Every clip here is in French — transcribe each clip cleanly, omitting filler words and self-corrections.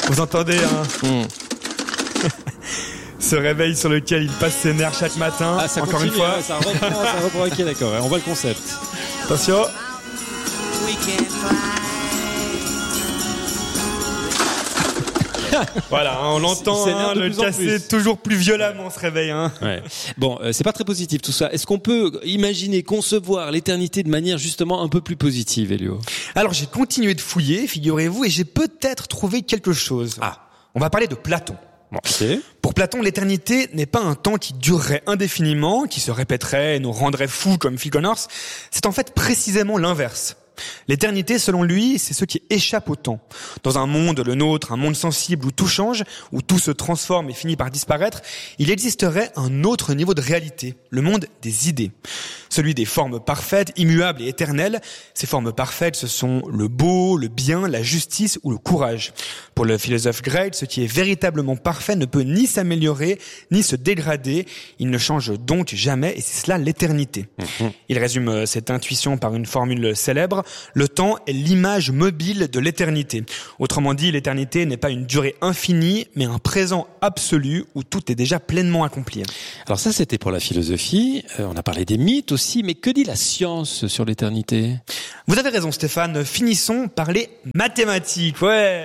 Vous entendez, hein Ce réveil sur lequel il passe ses nerfs chaque matin. Ah, ça encore continue, une fois. ça reprend. Ok, d'accord. On voit le concept. Attention. Voilà, on l'entend, hein, le casser toujours plus violemment ce réveil. Hein. Ouais. Bon, c'est pas très positif tout ça. Est-ce qu'on peut imaginer, concevoir l'éternité de manière justement un peu plus positive, Elio ? Alors j'ai continué de fouiller, figurez-vous, et j'ai peut-être trouvé quelque chose. On va parler de Platon. Okay. Pour Platon, l'éternité n'est pas un temps qui durerait indéfiniment, qui se répéterait et nous rendrait fous comme Phil Connors. C'est en fait précisément l'inverse. L'éternité, selon lui, c'est ce qui échappe au temps. Dans un monde, le nôtre, un monde sensible où tout change, où tout se transforme et finit par disparaître, il existerait un autre niveau de réalité, le monde des idées. Celui des formes parfaites, immuables et éternelles. Ces formes parfaites, ce sont le beau, le bien, la justice ou le courage. Pour le philosophe grec, ce qui est véritablement parfait ne peut ni s'améliorer, ni se dégrader. Il ne change donc jamais, et c'est cela l'éternité. Il résume cette intuition par une formule célèbre. Le temps est l'image mobile de l'éternité. Autrement dit, l'éternité n'est pas une durée infinie, mais un présent absolu où tout est déjà pleinement accompli. Alors ça, c'était pour la philosophie. On a parlé des mythes aussi, mais que dit la science sur l'éternité ? Vous avez raison, Stéphane. Finissons par les mathématiques. Ouais,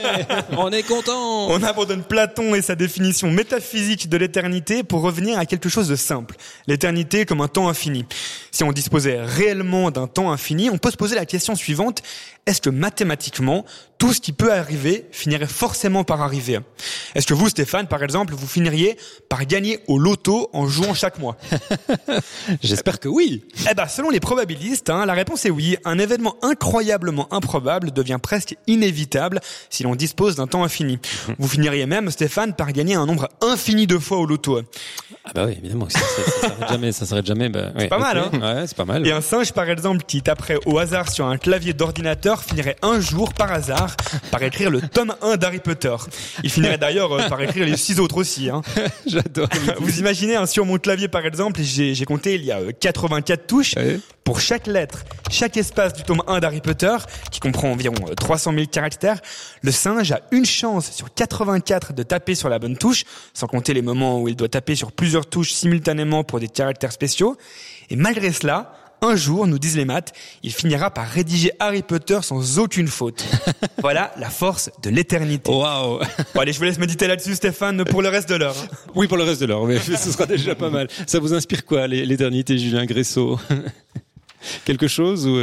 on est content. On abandonne Platon et sa définition métaphysique de l'éternité pour revenir à quelque chose de simple. L'éternité comme un temps infini. Si on disposait réellement d'un temps infini, on peut se poser la question suivante. Est-ce que mathématiquement, tout ce qui peut arriver finirait forcément par arriver ? Est-ce que vous, Stéphane, par exemple, vous finiriez par gagner au loto en jouant chaque mois ? J'espère que oui. Selon les probabilistes, la réponse est oui. Un événement incroyablement improbable devient presque inévitable si l'on dispose d'un temps infini. Vous finiriez même, Stéphane, par gagner un nombre infini de fois au loto. Ah bah oui, évidemment, ça s'arrête jamais. C'est pas mal, hein ? Ouais, c'est pas mal. Et un singe, par exemple, qui taperait au hasard sur un clavier d'ordinateur finirait un jour, par hasard, par écrire le tome 1 d'Harry Potter. Il finirait d'ailleurs par écrire les 6 autres aussi. J'adore. Vous imaginez, sur mon clavier, par exemple, j'ai compté, il y a 84 touches. Ouais. Pour chaque lettre, chaque espace du tome 1 d'Harry Potter, qui comprend environ 300 000 caractères, le singe a une chance sur 84 de taper sur la bonne touche, sans compter les moments où il doit taper sur plusieurs touches simultanément pour des caractères spéciaux. Et malgré cela, un jour, nous disent les maths, il finira par rédiger Harry Potter sans aucune faute. Voilà la force de l'éternité. Waouh. Bon, allez, je vous laisse méditer là-dessus, Stéphane, pour le reste de l'heure. Oui, pour le reste de l'heure, mais ce sera déjà pas mal. Ça vous inspire quoi, l'éternité, Julien Gressot ? Quelque chose ou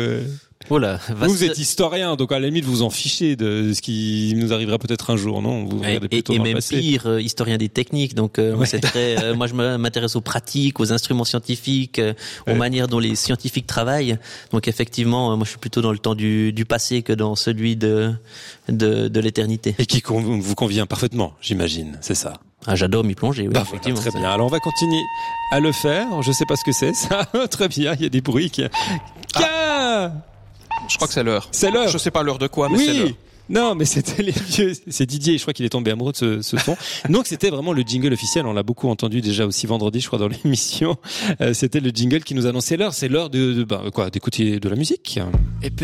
vous êtes historien, donc à la limite vous en fichez de ce qui nous arrivera peut-être un jour, non ? Vous regardez plutôt et dans le même passé. pire, historien des techniques. Donc moi c'est très, moi je m'intéresse aux pratiques, aux instruments scientifiques, aux manières dont les scientifiques travaillent. Donc effectivement, moi je suis plutôt dans le temps du passé que dans celui de l'éternité. Et qui vous convient parfaitement, j'imagine, c'est ça. Ah, j'adore m'y plonger, oui, effectivement. Très bien. Alors on va continuer à le faire. Je sais pas ce que c'est ça. Très bien, il y a des bruits qui... Je crois que c'est l'heure. C'est l'heure. Je sais pas l'heure de quoi, mais c'est l'heure. Non, mais c'était les vieux. C'est Didier, je crois qu'il est tombé amoureux de ce son. Donc c'était vraiment le jingle officiel. On l'a beaucoup entendu déjà aussi vendredi, je crois, dans l'émission. C'était le jingle qui nous annonçait l'heure. C'est l'heure d'écouter de la musique.